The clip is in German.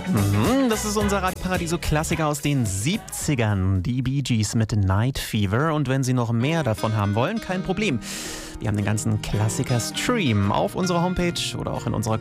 Das ist unser Radio Paradiso-Klassiker aus den 70ern. Die Bee Gees mit Night Fever. Und wenn Sie noch mehr davon haben wollen, kein Problem. Wir haben den ganzen Klassiker-Stream auf unserer Homepage oder auch in unserer